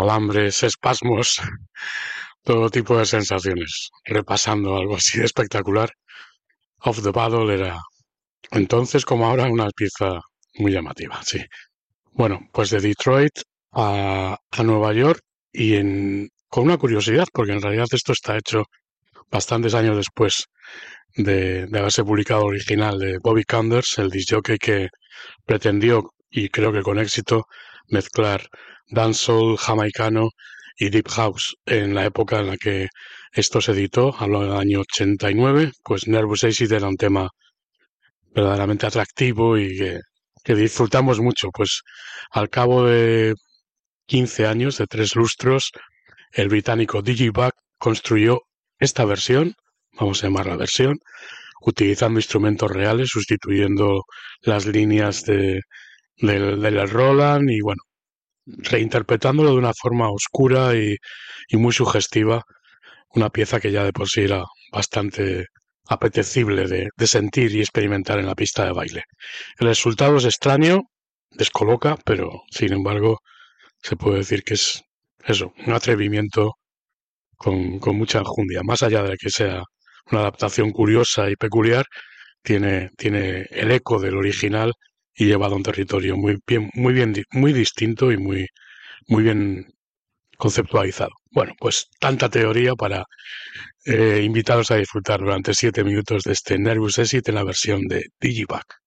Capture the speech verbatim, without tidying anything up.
calambres, espasmos, todo tipo de sensaciones. Repasando algo así de espectacular, Off the Paddle era entonces como ahora una pieza muy llamativa, sí. Bueno, pues de Detroit a, a Nueva York y en, con una curiosidad, porque en realidad esto está hecho bastantes años después de, de haberse publicado el original de Bobby Kanders, el disc jockey que pretendió, y creo que con éxito, mezclar dancehall jamaicano y deep house en la época en la que esto se editó, hablo del año ochenta y nueve, pues Nervous Acid era un tema verdaderamente atractivo y que, que disfrutamos mucho, pues al cabo de quince años, de tres lustros, el británico Digiback construyó esta versión, vamos a llamarla versión, utilizando instrumentos reales, sustituyendo las líneas de, del, del Roland y bueno, reinterpretándolo de una forma oscura y, y muy sugestiva, una pieza que ya de por sí era bastante apetecible de, de sentir y experimentar en la pista de baile. El resultado es extraño, descoloca, pero sin embargo se puede decir que es eso, un atrevimiento con, con mucha enjundia. Más allá de que sea una adaptación curiosa y peculiar, tiene, tiene el eco del original y llevado a un territorio muy bien, muy bien, muy distinto y muy, muy bien conceptualizado. Bueno, pues tanta teoría para eh, invitaros a disfrutar durante siete minutos de este Nervous Exit en la versión de Digipack.